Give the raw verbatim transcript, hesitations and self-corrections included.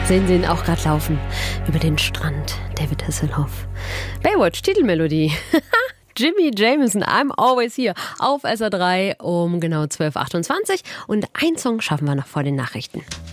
Sehen Sie ihn auch gerade laufen über den Strand, David Hasselhoff. Baywatch, Titelmelodie. Jimmy Jameson, I'm Always Here auf S R drei um genau zwölf Uhr achtundzwanzig. Und ein Song schaffen wir noch vor den Nachrichten.